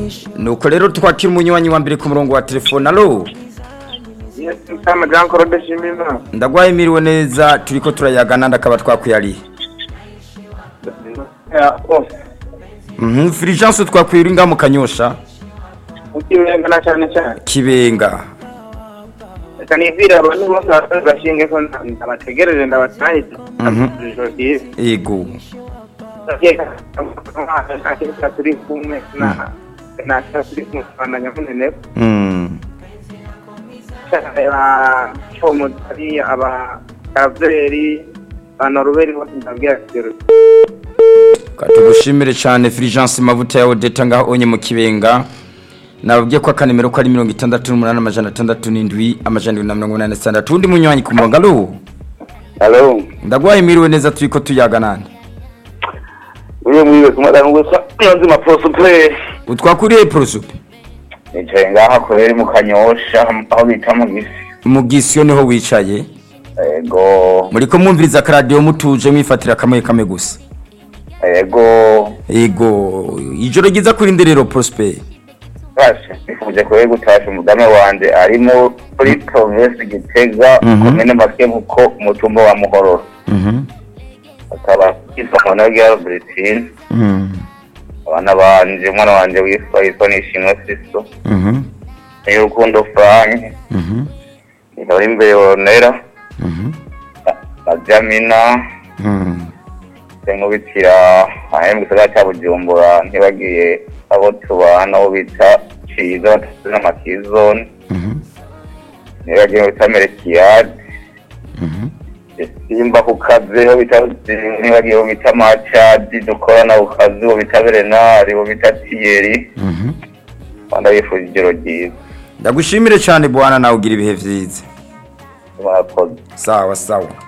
nuko rero twakira umunywanyi wa mbere ku murongo wa telefone. Alo Sama Jean Claude Shimima. ndagwaye miriwe neza turiko turayagana ndakaba twakuyari Fulgence twakwira inga mu Kanyosha Ukibenga na cyane cyane. Kibenga Kanivira abantu bose bashinge ko ndabategereje ndabatahije. Ego turi kumwe na turi kumwe nyamunene. Chomotari aba Kaveri banoruberi bose ndabwiye kero. Katugushimire cyane Fulgence mavuta yawe deta ngaho onye mu Kibenga nababwiye ko akanimero ko ari 6887 undi munywanyi ku murongo. Alo ndagwaye miriwe neza turiko tuyaganana uye mwiwe kumadana gusa nzima prosupe utwakuriye prosupe nicaye ngaha korera mu Kanyosha aho bita mu Gisyo niho wicaye. Ego Muriko mwumviriza radio mutuje mwifatira kamwe gusa. Ego ijoro giza kuri nderero Prosper. Bashe nifuje ko gutasha umudame wanje arimo kuri province Gitega komene Makemu ko mutumba wa Muhororo. Akaba isomona ya Britain. Abana banje mwana wanje witwa Nishimwe Sisto. Y'urukundo Frank. Ndari imbere onera. Jamina. Ngobitira ahembwe gisagara cya Bujumbura ntibagiye abo tubana aho bita Ciza na Makizone. Ntibagiye bitamerekiyad. Simba ku kazi aho bita ntibagiye bita Machadi dukorana ku kazi aho bita Berenari aho bita Thierry. Banda bifuje ijoro ryiza. Ndagushimire cyane bwana nawe ugira ibihe vyiza. Murakoze. Sawa.